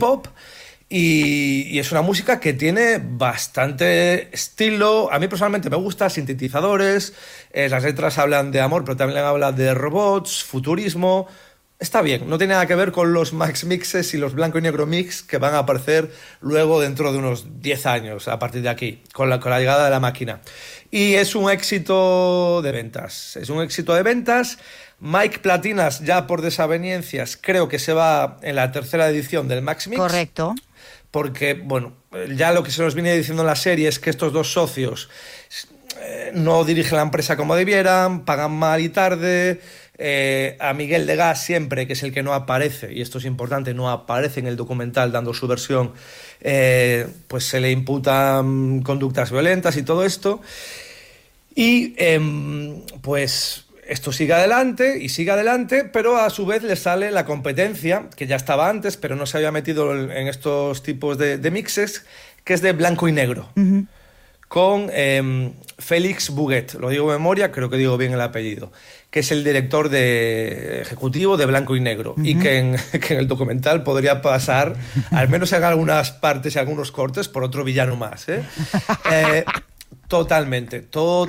pop. Y es una música que tiene bastante estilo. A mí personalmente me gusta, sintetizadores, las letras hablan de amor, pero también hablan de robots, futurismo. Está bien, no tiene nada que ver con los Max Mixes y los blanco y negro mix que van a aparecer luego dentro de unos 10 años, a partir de aquí, con la llegada de la máquina. Y es un éxito de ventas. Es un éxito de ventas. Mike Platinas, ya por desavenencias, creo que se va en la tercera edición del Max Mix. Correcto. Porque, bueno, ya lo que se nos viene diciendo en la serie es que estos dos socios no dirigen la empresa como debieran, pagan mal y tarde. A Miguel Degas siempre, que es el que no aparece, y esto es importante, no aparece en el documental dando su versión, pues se le imputan conductas violentas y todo esto. Y pues esto sigue adelante, pero a su vez le sale la competencia, que ya estaba antes, pero no se había metido en estos tipos de mixes, que es de blanco y negro. Uh-huh. Con Félix Buguet, lo digo de memoria, creo que digo bien el apellido, que es el director ejecutivo de Blanco y Negro, uh-huh. Y que en el documental podría pasar, al menos en algunas partes y algunos cortes, por otro villano más, Totalmente.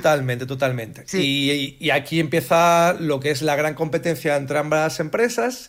Sí. Y aquí empieza lo que es la gran competencia entre ambas empresas,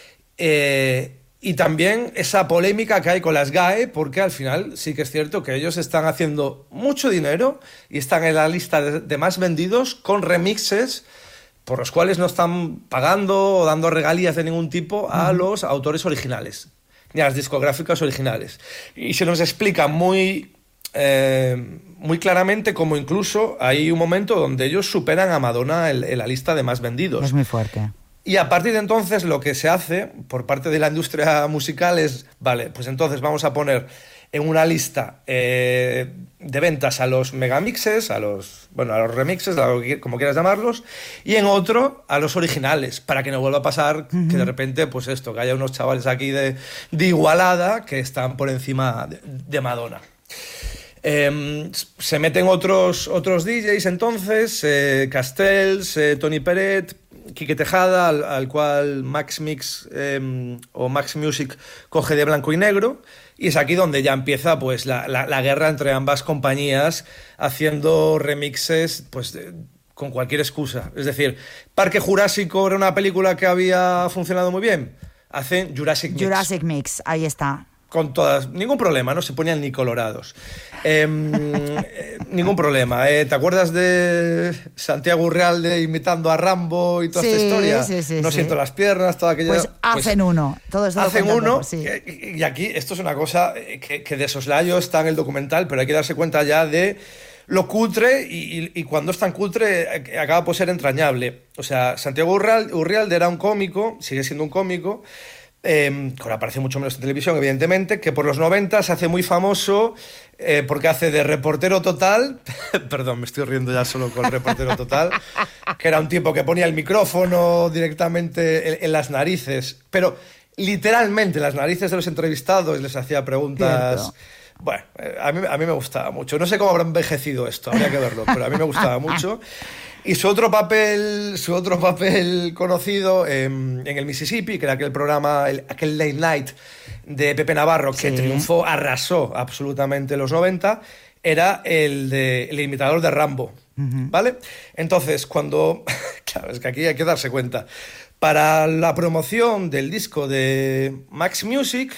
y también esa polémica que hay con las GAE, porque al final sí que es cierto que ellos están haciendo mucho dinero y están en la lista de más vendidos con remixes por los cuales no están pagando o dando regalías de ningún tipo a los autores originales, ni a las discográficas originales. Y se nos explica muy claramente cómo incluso hay un momento donde ellos superan a Madonna en la lista de más vendidos. Es muy fuerte. Y a partir de entonces lo que se hace por parte de la industria musical es, vale, pues entonces vamos a poner en una lista de ventas a los megamixes, a los remixes, como quieras llamarlos, y en otro a los originales, para que no vuelva a pasar que de repente, pues esto, que haya unos chavales aquí de Igualada que están por encima de Madonna. Se meten otros DJs entonces, Castells, Tony Peret, Quique Tejada, al cual Max Mix o Max Music coge de blanco y negro, y es aquí donde ya empieza pues la guerra entre ambas compañías, haciendo remixes pues con cualquier excusa. Es decir, Parque Jurásico era una película que había funcionado muy bien, hacen Jurassic Mix. Jurassic Mix, ahí está. Con todas, ningún problema, no se ponían ni colorados. Ningún problema. ¿Te acuerdas de Santiago Urrealde imitando a Rambo y toda esta historia? Sí, no siento las piernas, toda aquella... Pues hacen uno. Todo esto hacen uno, sí. Y aquí esto es una cosa que de soslayo está en el documental, pero hay que darse cuenta ya de lo cutre, y cuando es tan cutre acaba por ser entrañable. O sea, Santiago Urrealde era un cómico, sigue siendo un cómico, ahora aparece mucho menos en televisión, evidentemente, que por los 90 se hace muy famoso porque hace de Reportero Total, perdón, me estoy riendo ya solo con Reportero Total, que era un tipo que ponía el micrófono directamente en las narices, pero literalmente en las narices de los entrevistados, les hacía preguntas... Cierto. Bueno, a mí me gustaba mucho. No sé cómo habrá envejecido esto, habría que verlo, pero a mí me gustaba mucho. Y su otro papel conocido en el Mississippi, que era aquel programa, aquel late night de Pepe Navarro, que triunfó, arrasó absolutamente los 90, era el imitador de Rambo, ¿vale? Entonces, claro, es que aquí hay que darse cuenta, para la promoción del disco de Max Music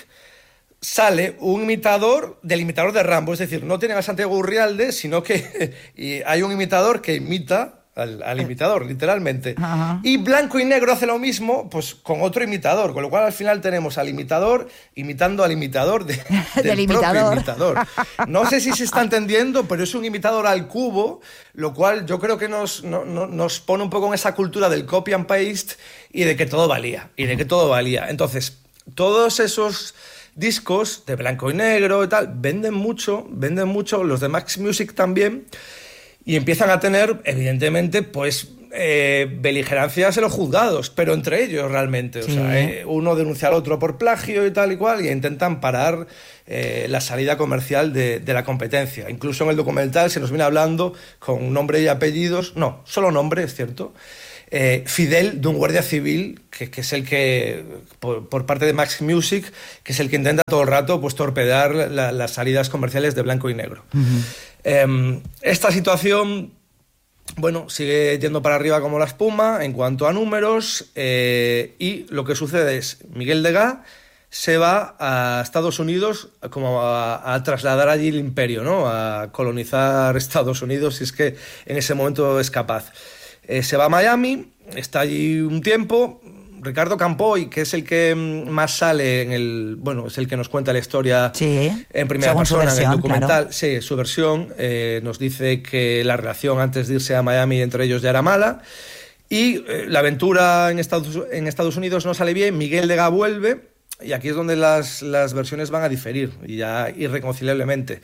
sale un imitador del imitador de Rambo, es decir, no tienen a Santiago Urrialde, sino que y hay un imitador que imita al imitador, literalmente. Ajá. Y Blanco y Negro hace lo mismo, pues con otro imitador, con lo cual al final tenemos al imitador imitando al imitador del propio imitador. No sé si se está entendiendo, pero es un imitador al cubo, lo cual yo creo que nos pone un poco en esa cultura del copy and paste y de que todo valía, Entonces, todos esos discos de blanco y negro y tal venden mucho, los de Max Music también, y empiezan a tener, evidentemente, pues beligerancias en los juzgados, pero entre ellos realmente, sí. O sea, uno denuncia al otro por plagio y tal y cual, y intentan parar la salida comercial de la competencia. Incluso en el documental se nos viene hablando con nombre y apellidos, no, solo nombre, es cierto, Fidel, de un guardia civil, que es el que, por parte de Max Music, que es el que intenta todo el rato pues torpedear las salidas comerciales de blanco y negro. Esta situación, bueno, sigue yendo para arriba como la espuma en cuanto a números, y lo que sucede es Miguel Degà se va a Estados Unidos como a trasladar allí el imperio, ¿no? A colonizar Estados Unidos, si es que en ese momento es capaz. Se va a Miami, está allí un tiempo. Ricardo Campoy, que es el que más sale es el que nos cuenta la historia en primera persona en el documental. Claro. Sí, su versión nos dice que la relación antes de irse a Miami entre ellos ya era mala. Y la aventura en Estados Unidos no sale bien. Miguel Degà vuelve, y aquí es donde las versiones van a diferir, y ya irreconciliablemente.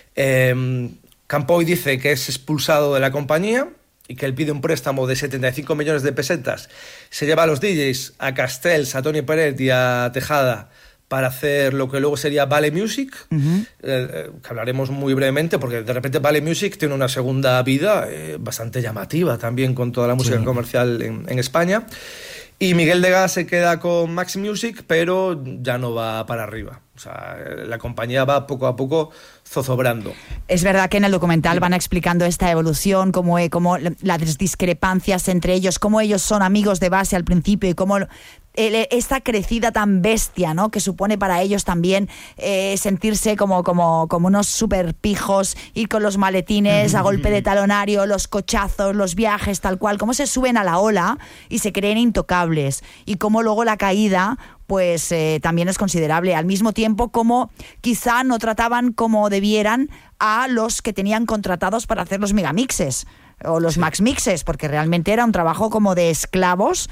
Campoy dice que es expulsado de la compañía y que él pide un préstamo de 75 millones de pesetas, se lleva a los DJs, a Castells, a Tony Peret y a Tejada, para hacer lo que luego sería Vale Music, que hablaremos muy brevemente, porque de repente Vale Music tiene una segunda vida bastante llamativa también con toda la música comercial en España. Y Miguel Degà se queda con Max Music, pero ya no va para arriba. O sea, la compañía va poco a poco zozobrando. Es verdad que en el documental van explicando esta evolución, cómo las discrepancias entre ellos, cómo ellos son amigos de base al principio y cómo esta crecida tan bestia, ¿no?, que supone para ellos también sentirse como unos super pijos, ir con los maletines a golpe de talonario, los cochazos, los viajes, tal cual, cómo se suben a la ola y se creen intocables, y cómo luego la caída pues también es considerable. Al mismo tiempo, como quizá no trataban como debieran a los que tenían contratados para hacer los megamixes o los max mixes, porque realmente era un trabajo como de esclavos,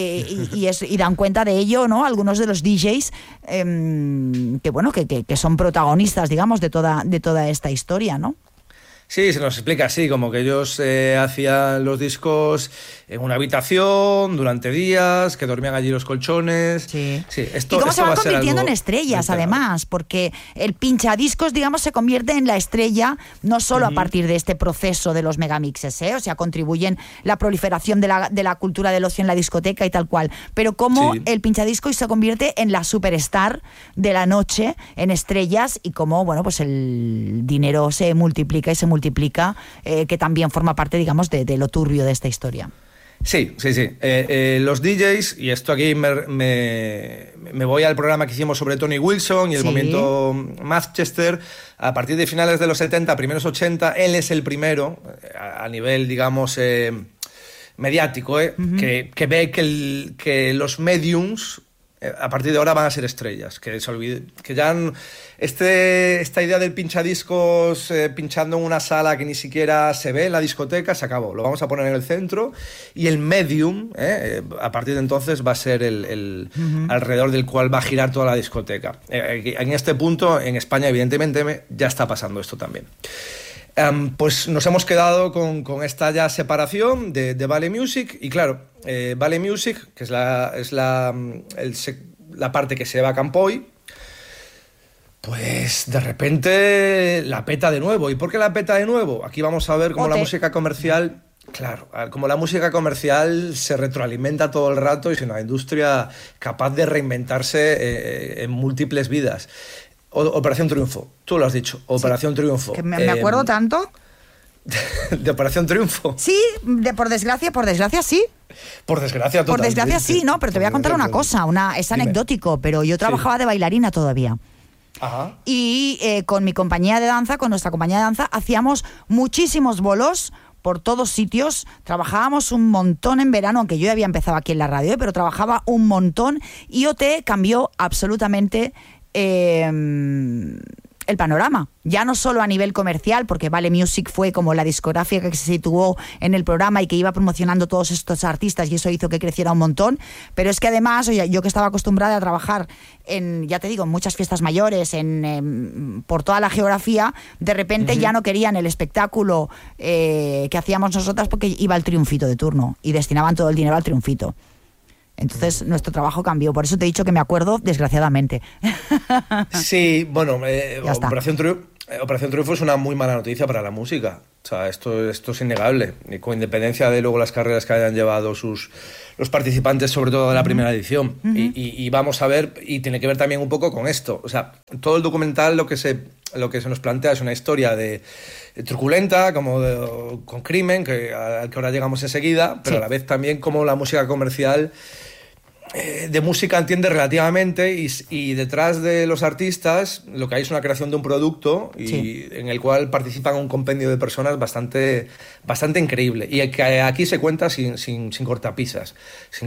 y dan cuenta de ello, ¿no?, algunos de los DJs que son protagonistas, digamos, de toda esta historia, ¿no? Sí, se nos explica así, como que ellos hacían los discos en una habitación durante días, que dormían allí los colchones. Sí. Esto, y cómo se van va convirtiendo en estrellas, además, porque el pinchadiscos, digamos, se convierte en la estrella no solo a partir de este proceso de los megamixes, o sea, contribuyen la proliferación de la cultura del ocio en la discoteca y tal cual, pero cómo el pinchadiscos se convierte en la superstar de la noche, en estrellas, y cómo, bueno, pues el dinero se multiplica, que también forma parte, digamos, de lo turbio de esta historia. Sí. Los DJs, y esto aquí me voy al programa que hicimos sobre Tony Wilson y el movimiento Manchester, a partir de finales de los 70, primeros 80, él es el primero, a nivel, digamos, mediático, que ve que los mediums a partir de ahora van a ser estrellas, que ya esta idea del pinchadiscos pinchando en una sala que ni siquiera se ve en la discoteca, se acabó, lo vamos a poner en el centro, y el medium a partir de entonces va a ser el alrededor del cual va a girar toda la discoteca. En este punto, en España, evidentemente, ya está pasando esto también. Pues nos hemos quedado con esta ya separación de Vale Music, y claro, Vale Music, que es la parte que se va a Campoy, pues de repente la peta de nuevo. ¿Y por qué la peta de nuevo? Aquí vamos a ver cómo la música comercial, como la música comercial se retroalimenta todo el rato, y es una industria capaz de reinventarse en múltiples vidas. Operación Triunfo, tú lo has dicho, Operación Triunfo. Que me acuerdo tanto. ¿De Operación Triunfo? Sí, por desgracia sí. Por desgracia, totalmente. Por desgracia sí, no, pero te voy a contar una cosa, es anecdótico, pero yo trabajaba de bailarina todavía. Ajá. Y con mi compañía de danza, con nuestra compañía de danza, hacíamos muchísimos bolos por todos sitios, trabajábamos un montón en verano, aunque yo ya había empezado aquí en la radio, pero trabajaba un montón, y OT cambió absolutamente el panorama, ya no solo a nivel comercial, porque Vale Music fue como la discográfica que se situó en el programa y que iba promocionando todos estos artistas, y eso hizo que creciera un montón, pero es que además, yo que estaba acostumbrada a trabajar en muchas fiestas mayores, por toda la geografía, de repente ya no querían el espectáculo que hacíamos nosotras, porque iba el triunfito de turno y destinaban todo el dinero al triunfito. Entonces nuestro trabajo cambió, por Operación Triunfo es una muy mala noticia para la música. O sea, esto es innegable. Y con independencia de luego las carreras que hayan llevado los participantes, sobre todo de la primera edición. Y vamos a ver, y tiene que ver también un poco con esto. O sea, todo el documental lo que se nos plantea es una historia de truculenta, con crimen, al que ahora llegamos enseguida, pero a la vez también como la música comercial de música entiende relativamente y detrás de los artistas lo que hay es una creación de un producto en el cual participan un compendio de personas bastante increíble y que aquí se cuenta sin cortapisas.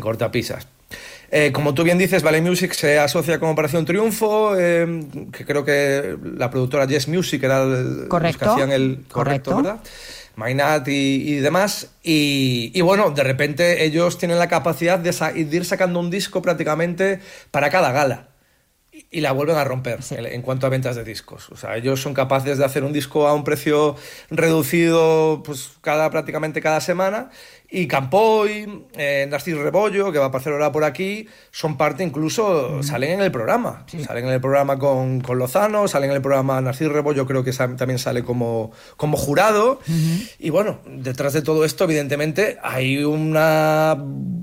Como tú bien dices, Ballet Music se asocia con Operación Triunfo, que creo que la productora Yes Music era los que hacían el correcto, ¿verdad? Mainat y demás, y bueno, de repente ellos tienen la capacidad de ir sacando un disco prácticamente para cada gala y la vuelven a romper en cuanto a ventas de discos. O sea, ellos son capaces de hacer un disco a un precio reducido pues prácticamente cada semana, y Campoy, Narcís Rebollo, que va a aparecer ahora por aquí, son parte, incluso salen en el programa. Salen en el programa con Lozano, salen en el programa Narcís Rebollo, creo que también sale como jurado. Y bueno, detrás de todo esto, evidentemente, hay unas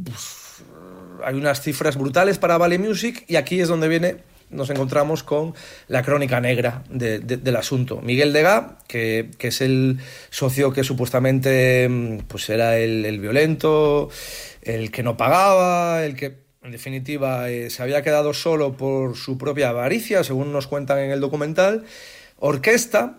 cifras brutales para Ballet Music, y aquí es donde nos encontramos con la crónica negra del asunto. Miguel Degá, que es el socio que supuestamente pues era el violento, el que no pagaba, el que en definitiva se había quedado solo por su propia avaricia, según nos cuentan en el documental, orquesta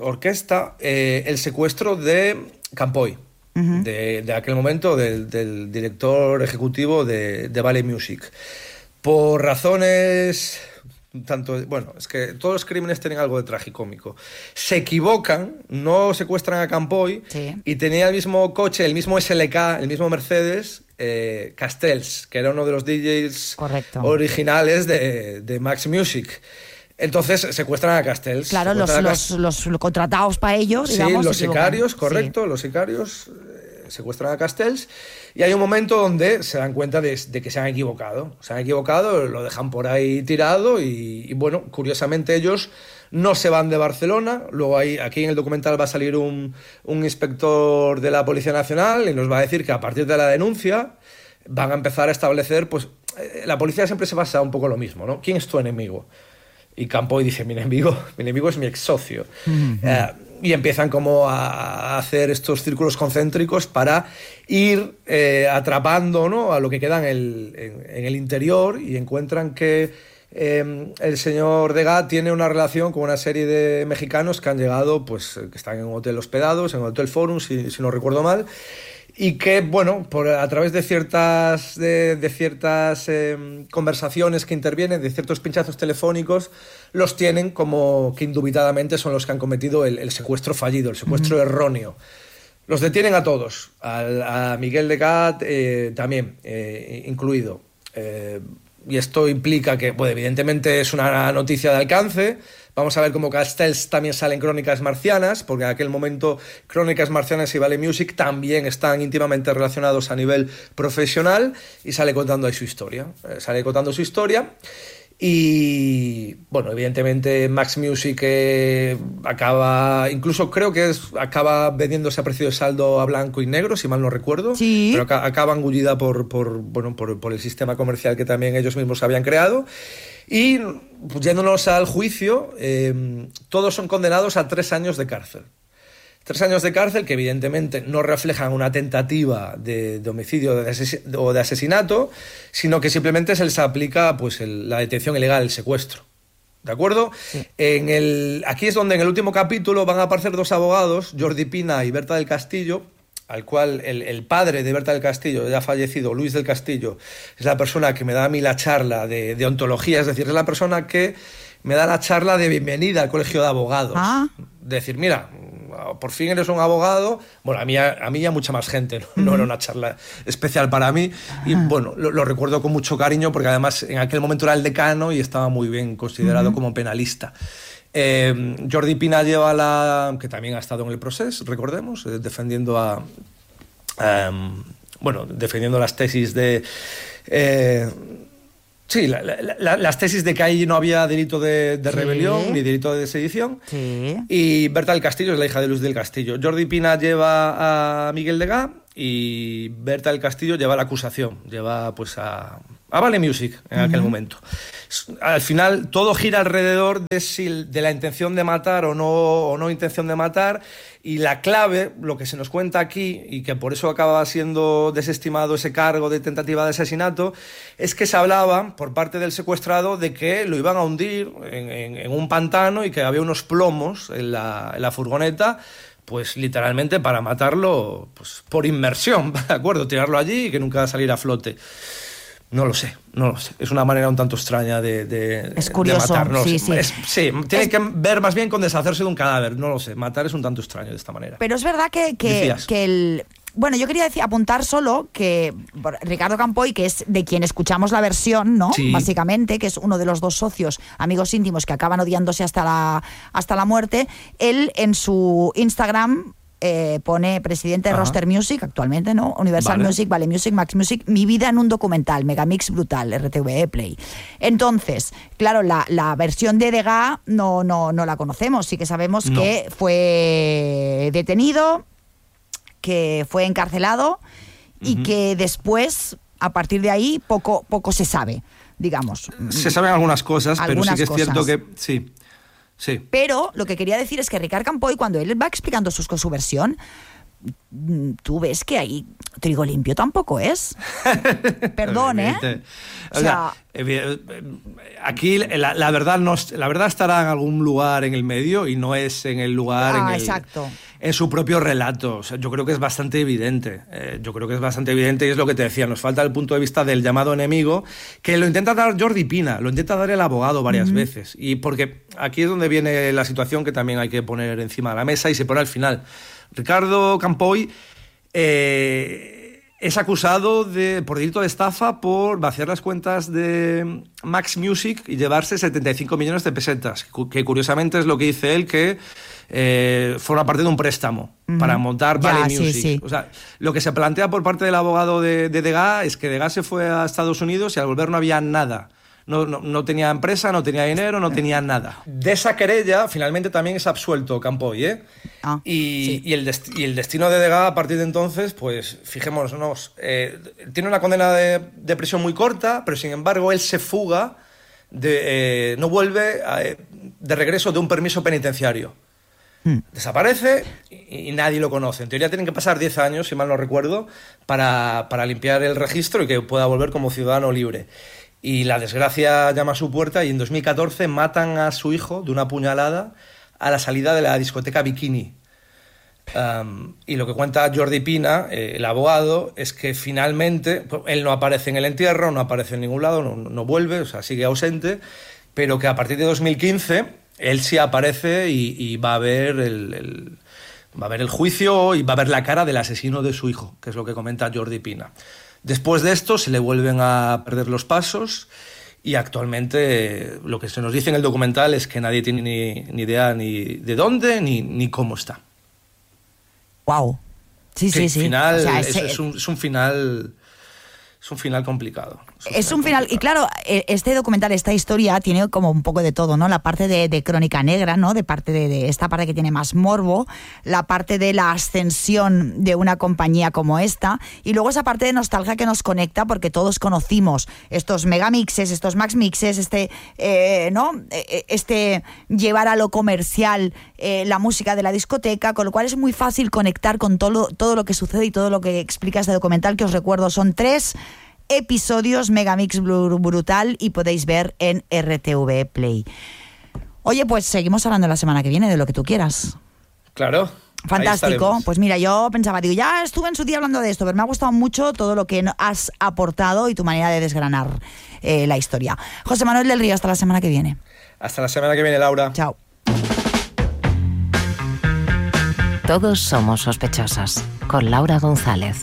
el secuestro de Campoy, de aquel momento del director ejecutivo de Ballet Music. Por razones es que todos los crímenes tienen algo de tragicómico. Se equivocan, no secuestran a Campoy, y tenía el mismo coche, el mismo SLK, el mismo Mercedes, Castells, que era uno de los DJs originales de Max Music. Entonces secuestran a Castells. Claro, los contratados para ellos, digamos. Sí, los sicarios, correcto, los sicarios secuestran a Castells, y hay un momento donde se dan cuenta de que se han equivocado. Lo dejan por ahí tirado y bueno, curiosamente ellos no se van de Barcelona. Luego aquí en el documental va a salir un inspector de la Policía Nacional y nos va a decir que a partir de la denuncia van a empezar a establecer, pues la policía siempre se basa un poco en lo mismo, ¿no? ¿Quién es tu enemigo? Y Campoy dice, mi enemigo es mi ex socio. Y empiezan como a hacer estos círculos concéntricos para ir atrapando, ¿no?, a lo que queda en el interior, y encuentran que el señor Degá tiene una relación con una serie de mexicanos que han llegado, pues que están en un hotel hospedados, en el Hotel Forum, si no recuerdo mal, y que, bueno, a través de ciertas conversaciones que intervienen, de ciertos pinchazos telefónicos, los tienen como que indubitadamente son los que han cometido el secuestro fallido, el secuestro erróneo. Los detienen a todos, a Miguel Degá también incluido. Y esto implica que, bueno, evidentemente es una noticia de alcance. Vamos a ver cómo Castells también sale en Crónicas Marcianas, porque en aquel momento Crónicas Marcianas y Ballet Music también están íntimamente relacionados a nivel profesional, y sale contando ahí su historia. Y bueno, evidentemente Max Music acaba vendiéndose a precio de saldo a blanco y negro, si mal no recuerdo, pero acaba engullida por el sistema comercial que también ellos mismos habían creado. Y pues, yéndonos al juicio, todos son condenados a 3 años de cárcel. 3 años de cárcel que evidentemente no reflejan una tentativa de homicidio o de asesinato, sino que simplemente se les aplica pues la detención ilegal, el secuestro. ¿De acuerdo? Sí. Aquí es donde en el último capítulo van a aparecer 2 abogados, Jordi Pina y Berta del Castillo, al cual el padre de Berta del Castillo, ya fallecido, Luis del Castillo, es la persona que me da a mí la charla de ontología, es decir, es la persona que me da la charla de bienvenida al colegio de abogados. Decir, mira, por fin eres un abogado. Bueno, a mí y a mucha más gente, no era una charla especial para mí. Y bueno, lo recuerdo con mucho cariño, porque además en aquel momento era el decano y estaba muy bien considerado como penalista. Jordi Pina que también ha estado en el proceso, recordemos, defendiendo defendiendo las tesis de Sí, las tesis de que ahí no había delito de rebelión ni delito de sedición. Sí. Y Berta del Castillo es la hija de Luz del Castillo. Jordi Pina lleva a Miguel Degà y Berta del Castillo lleva la acusación, lleva pues a Vale Music en aquel momento. Al final todo gira alrededor de la intención de matar o no intención de matar, y la clave, lo que se nos cuenta aquí, y que por eso acaba siendo desestimado ese cargo de tentativa de asesinato, es que se hablaba por parte del secuestrado de que lo iban a hundir en un pantano y que había unos plomos en la furgoneta, pues literalmente para matarlo pues, por inmersión, ¿de acuerdo? Tirarlo allí y que nunca saliera a flote. No lo sé. Es una manera un tanto extraña de matar. No sí, sí. Tiene que ver más bien con deshacerse de un cadáver. No lo sé. Matar es un tanto extraño de esta manera. Pero es verdad que el... Bueno, yo quería apuntar solo que Ricardo Campoy, que es de quien escuchamos la versión, ¿no? Sí. Básicamente, que es uno de los dos socios, amigos íntimos, que acaban odiándose hasta la muerte, él en su Instagram... pone presidente de Roster Music actualmente, ¿no? Universal Music, Vale Music, Max Music, mi vida en un documental, Megamix brutal, RTV Play. Entonces, claro, la versión de Degà no la conocemos, sí que sabemos que fue detenido, que fue encarcelado y que después, a partir de ahí, poco se sabe, digamos. Se saben algunas cosas, pero sí que es cierto que sí. Sí. Pero lo que quería decir es que Ricard Campoy, cuando él va explicando su versión, tú ves que ahí trigo limpio tampoco es. Perdón, ¿eh? O sea, aquí la verdad estará en algún lugar en el medio y no es en el lugar exacto. En su propio relato. O sea, yo creo que es bastante evidente. Y es lo que te decía, nos falta el punto de vista del llamado enemigo, que lo intenta dar Jordi Pina, lo intenta dar el abogado varias veces. Y porque aquí es donde viene la situación que también hay que poner encima de la mesa y se pone al final. Ricardo Campoy es acusado por delito de estafa por vaciar las cuentas de Max Music y llevarse 75 millones de pesetas, que curiosamente es lo que dice él, que forma parte de un préstamo para montar Vale Music. Sí. O sea, lo que se plantea por parte del abogado de Degà es que Degà se fue a Estados Unidos y al volver no había nada. No tenía empresa, no tenía dinero, no tenía nada. De esa querella, finalmente también es absuelto Campoy, ¿eh? Y el destino de Degà a partir de entonces, pues fijémonos, tiene una condena de prisión muy corta, pero sin embargo él se fuga, no vuelve de regreso de un permiso penitenciario. Desaparece y nadie lo conoce. En teoría tienen que pasar 10 años, si mal no recuerdo, para limpiar el registro y que pueda volver como ciudadano libre. Y la desgracia llama a su puerta y en 2014 matan a su hijo de una puñalada a la salida de la discoteca Bikini. Y lo que cuenta Jordi Pina, el abogado, es que finalmente él no aparece en el entierro, no aparece en ningún lado, no vuelve, o sea, sigue ausente, pero que a partir de 2015 él sí aparece y va a ver va a ver el juicio y va a ver la cara del asesino de su hijo, que es lo que comenta Jordi Pina. Después de esto se le vuelven a perder los pasos y actualmente lo que se nos dice en el documental es que nadie tiene ni idea ni de dónde ni cómo está. Wow. Sí. Final, o sea, es un final... Es un final complicado. Es un final, y claro, este documental, esta historia tiene como un poco de todo, ¿no? La parte de crónica negra, ¿no? De parte de esta parte que tiene más morbo, la parte de la ascensión de una compañía como esta, y luego esa parte de nostalgia que nos conecta, porque todos conocimos estos megamixes, estos max mixes, ¿no? Este llevar a lo comercial la música de la discoteca, con lo cual es muy fácil conectar con todo lo que sucede y todo lo que explica este documental, que os recuerdo son 3 episodios, Megamix brutal, y podéis ver en RTV Play. Oye, pues seguimos hablando la semana que viene de lo que tú quieras. Claro. Fantástico. Pues mira, yo pensaba, ya estuve en su día hablando de esto, pero me ha gustado mucho todo lo que has aportado y tu manera de desgranar la historia. José Manuel del Río, hasta la semana que viene. Hasta la semana que viene, Laura. Chao. Todos somos sospechosas, con Laura González.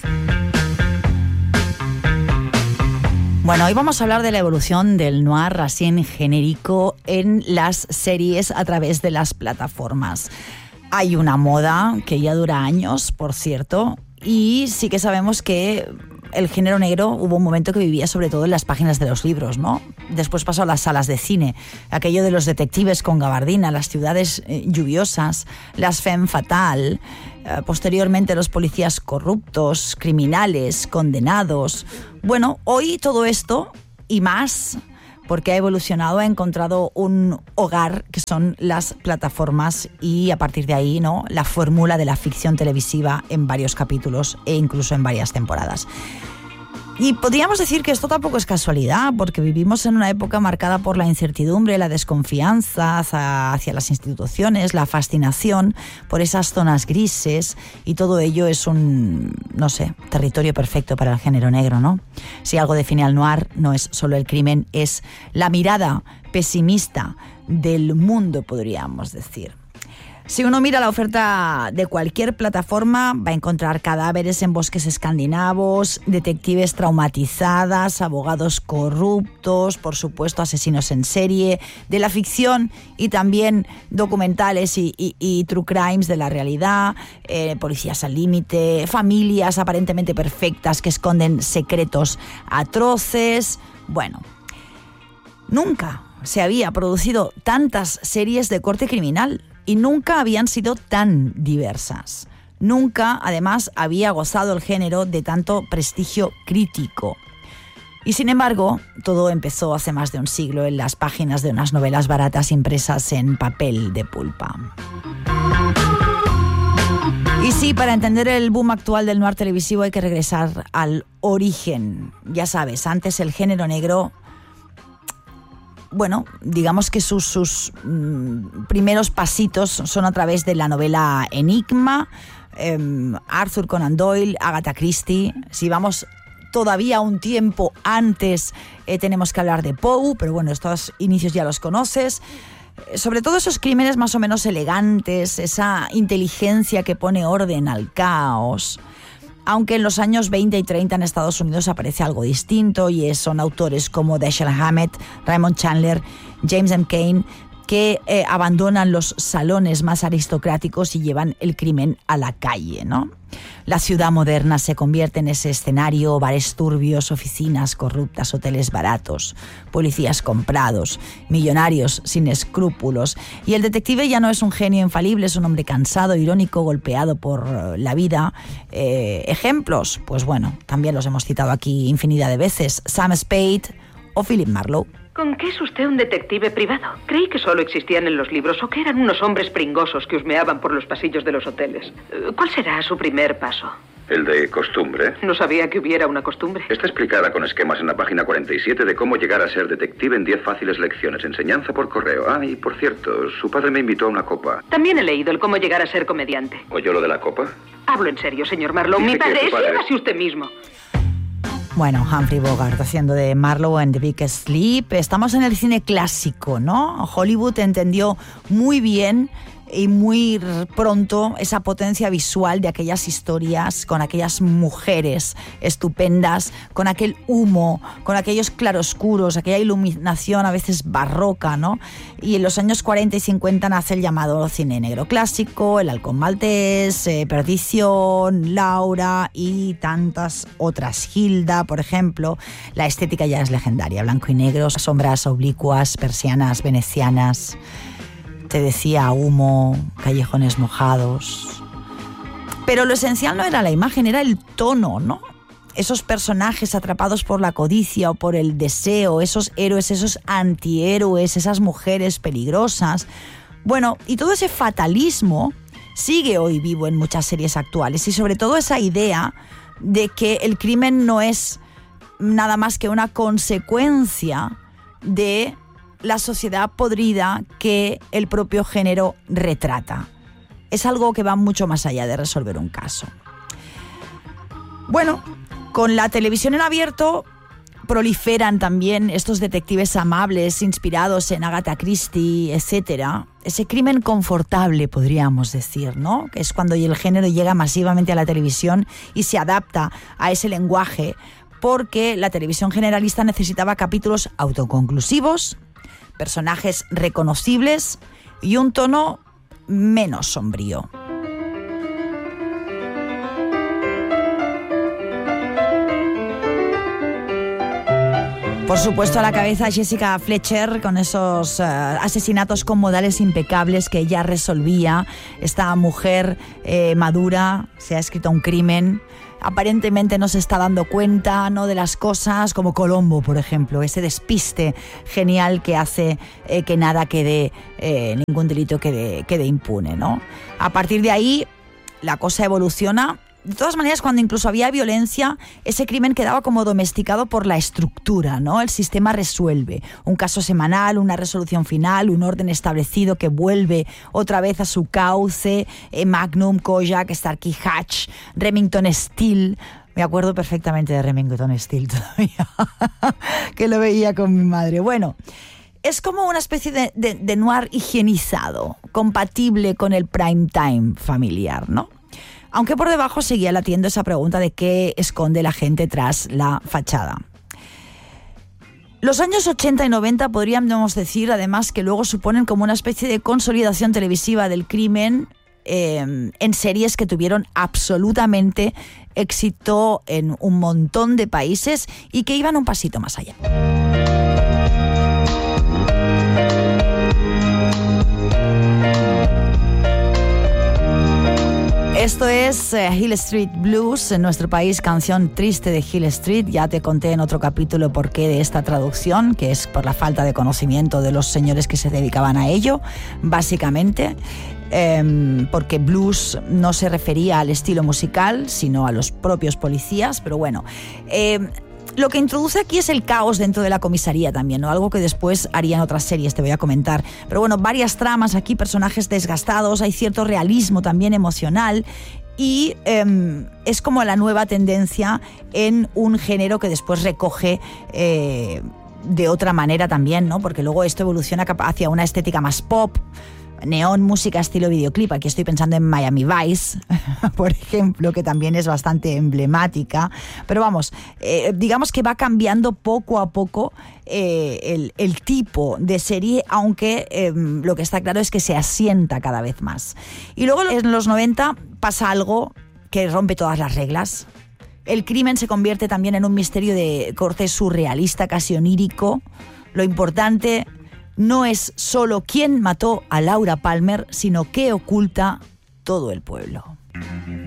Bueno, hoy vamos a hablar de la evolución del noir así en genérico en las series a través de las plataformas. Hay una moda que ya dura años, por cierto, y sí que sabemos que el género negro hubo un momento que vivía sobre todo en las páginas de los libros, ¿no? Después pasó a las salas de cine, aquello de los detectives con gabardina, las ciudades lluviosas, las femme fatale, posteriormente los policías corruptos, criminales, condenados. Bueno, hoy todo esto y más, porque ha evolucionado, ha encontrado un hogar que son las plataformas y a partir de ahí, ¿no?, la fórmula de la ficción televisiva en varios capítulos e incluso en varias temporadas. Y podríamos decir que esto tampoco es casualidad, porque vivimos en una época marcada por la incertidumbre, la desconfianza hacia las instituciones, la fascinación por esas zonas grises, y todo ello es un, no sé, territorio perfecto para el género negro, ¿no? Si algo define al noir, no es solo el crimen, es la mirada pesimista del mundo, podríamos decir. Si uno mira la oferta de cualquier plataforma, va a encontrar cadáveres en bosques escandinavos, detectives traumatizadas, abogados corruptos, por supuesto asesinos en serie, de la ficción y también documentales y true crimes de la realidad, policías al límite, familias aparentemente perfectas que esconden secretos atroces. Bueno, nunca se había producido tantas series de corte criminal. Y nunca habían sido tan diversas. Nunca, además, había gozado el género de tanto prestigio crítico. Y sin embargo, todo empezó hace más de un siglo en las páginas de unas novelas baratas impresas en papel de pulpa. Y sí, para entender el boom actual del noir televisivo hay que regresar al origen. Ya sabes, antes el género negro, bueno, digamos que sus primeros pasitos son a través de la novela Enigma, Arthur Conan Doyle, Agatha Christie. Si vamos todavía un tiempo antes, tenemos que hablar de Poe, pero bueno, estos inicios ya los conoces. Sobre todo esos crímenes más o menos elegantes, esa inteligencia que pone orden al caos. Aunque en los años 20 y 30 en Estados Unidos aparece algo distinto y son autores como Dashiell Hammett, Raymond Chandler, James M. Cain, que abandonan los salones más aristocráticos y llevan el crimen a la calle, ¿no? La ciudad moderna se convierte en ese escenario: bares turbios, oficinas corruptas, hoteles baratos, policías comprados, millonarios sin escrúpulos. Y el detective ya no es un genio infalible, es un hombre cansado, irónico, golpeado por la vida. Ejemplos, pues bueno, también los hemos citado aquí infinidad de veces: Sam Spade o Philip Marlowe. ¿Con qué es usted un detective privado? Creí que solo existían en los libros o que eran unos hombres pringosos que husmeaban por los pasillos de los hoteles. ¿Cuál será su primer paso? El de costumbre. No sabía que hubiera una costumbre. Está explicada con esquemas en la página 47 de cómo llegar a ser detective en 10 fáciles lecciones. Enseñanza por correo. Ah, y por cierto, su padre me invitó a una copa. También he leído el cómo llegar a ser comediante. ¿Oyó lo de la copa? Hablo en serio, señor Marlowe. Mi padre es... Sígase usted mismo. Bueno, Humphrey Bogart haciendo de Marlowe en The Big Sleep. Estamos en el cine clásico, ¿no? Hollywood entendió muy bien y muy pronto esa potencia visual de aquellas historias con aquellas mujeres estupendas, con aquel humo, con aquellos claroscuros, aquella iluminación a veces barroca, ¿no? Y en los años 40 y 50 nace el llamado cine negro clásico, El halcón maltés, Perdición, Laura y tantas otras. Hilda, por ejemplo. La estética ya es legendaria: blanco y negro, sombras oblicuas, persianas venecianas. Te decía, humo, callejones mojados. Pero lo esencial no era la imagen, era el tono, ¿no? Esos personajes atrapados por la codicia o por el deseo, esos héroes, esos antihéroes, esas mujeres peligrosas. Bueno, y todo ese fatalismo sigue hoy vivo en muchas series actuales, y sobre todo esa idea de que el crimen no es nada más que una consecuencia de la sociedad podrida que el propio género retrata. Es algo que va mucho más allá de resolver un caso. Bueno, con la televisión en abierto proliferan también estos detectives amables inspirados en Agatha Christie, etc. Ese crimen confortable, podríamos decir, ¿no? Que es cuando el género llega masivamente a la televisión y se adapta a ese lenguaje, porque la televisión generalista necesitaba capítulos autoconclusivos, personajes reconocibles y un tono menos sombrío. Por supuesto, a la cabeza Jessica Fletcher con esos asesinatos con modales impecables que ella resolvía. Esta mujer madura, se ha escrito un crimen, aparentemente no se está dando cuenta, ¿no?, de las cosas, como Colombo, por ejemplo, ese despiste genial que hace que nada quede, ningún delito quede impune, ¿no? A partir de ahí, la cosa evoluciona. De todas maneras, cuando incluso había violencia, ese crimen quedaba como domesticado por la estructura, ¿no? El sistema resuelve. Un caso semanal, una resolución final, un orden establecido que vuelve otra vez a su cauce. Magnum, Kojak, Starkey Hatch, Remington Steele. Me acuerdo perfectamente de Remington Steele todavía, que lo veía con mi madre. Bueno, es como una especie de noir higienizado, compatible con el prime time familiar, ¿no? Aunque por debajo seguía latiendo esa pregunta de qué esconde la gente tras la fachada. Los años 80 y 90 podríamos decir, además, que luego suponen como una especie de consolidación televisiva del crimen en series que tuvieron absolutamente éxito en un montón de países y que iban un pasito más allá. Esto es Hill Street Blues, en nuestro país, canción triste de Hill Street. Ya te conté en otro capítulo por qué de esta traducción, que es por la falta de conocimiento de los señores que se dedicaban a ello, básicamente, porque blues no se refería al estilo musical, sino a los propios policías, pero bueno... Lo que introduce aquí es el caos dentro de la comisaría también, ¿no? Algo que después harían otras series, te voy a comentar. Pero bueno, varias tramas aquí, personajes desgastados, hay cierto realismo también emocional y es como la nueva tendencia en un género que después recoge de otra manera también, ¿no? Porque luego esto evoluciona hacia una estética más pop, neón, música estilo videoclip. Aquí estoy pensando en Miami Vice, por ejemplo, que también es bastante emblemática. Pero vamos, digamos que va cambiando poco a poco el tipo de serie, aunque lo que está claro es que se asienta cada vez más. Y luego en los 90 pasa algo que rompe todas las reglas. El crimen se convierte también en un misterio de corte surrealista, casi onírico. Lo importante no es solo quién mató a Laura Palmer, sino qué oculta todo el pueblo.